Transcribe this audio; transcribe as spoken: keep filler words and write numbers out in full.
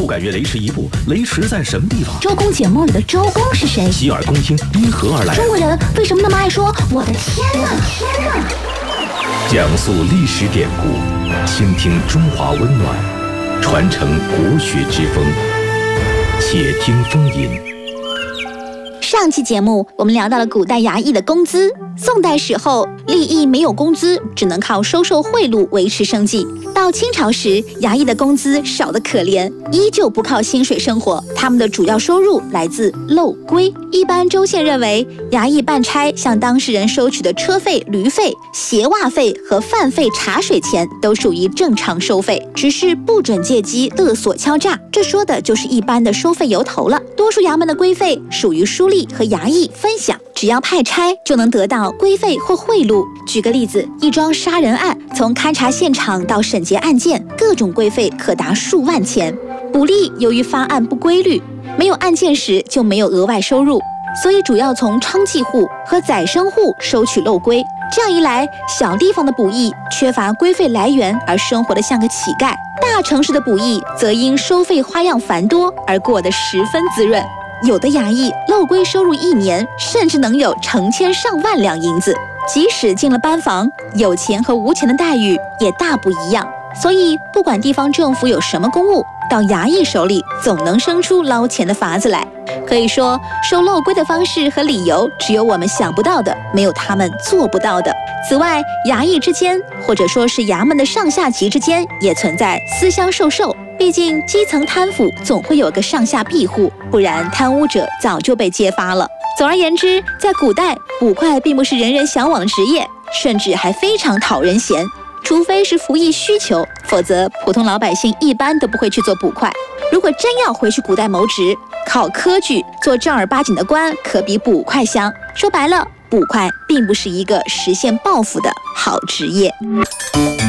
感觉雷池一步，雷池在什么地方？ 周公解梦里的周公是谁？ 洗耳恭听，因何而来？ 中国人为什么那么爱说我的天哪天哪？ 讲述历史典故，倾听中华温暖，传承国学之风。且听风吟。 上期节目我们聊到了古代衙役的工资。宋代时候，吏役没有工资，只能靠收受贿赂维持生计。到清朝时，衙役的工资少得可怜，依旧不靠薪水生活，他们的主要收入来自漏规。一般州县认为，衙役办差向当事人收取的车费、驴费、鞋袜费和饭费、茶水钱都属于正常收费，只是不准借机勒索敲诈。这说的就是一般的收费由头了。多数衙门的规费属于书吏和衙役分享，只要派差就能得到规费或贿赂。举个例子，一桩杀人案，从勘察现场到审结案件，各种规费可达数万钱。捕吏由于发案不规律，没有案件时就没有额外收入，所以主要从娼妓户和宰牲户收取漏规。这样一来，小地方的捕役缺乏规费来源而生活得像个乞丐，大城市的捕役则因收费花样繁多而过得十分滋润。有的衙役漏规收入一年甚至能有成千上万两银子，即使进了班房，有钱和无钱的待遇也大不一样。所以不管地方政府有什么公务，到衙役手里总能生出捞钱的法子来。可以说，收漏规的方式和理由只有我们想不到的，没有他们做不到的。此外，衙役之间或者说是衙门的上下级之间也存在私相授受，毕竟基层贪腐总会有个上下庇护，不然贪污者早就被揭发了。总而言之，在古代，捕快并不是人人向往的职业，甚至还非常讨人嫌。除非是服役需求，否则普通老百姓一般都不会去做捕快。如果真要回去古代谋职，靠科举做正儿八经的官，可比捕快香。说白了，捕快并不是一个实现抱负的好职业。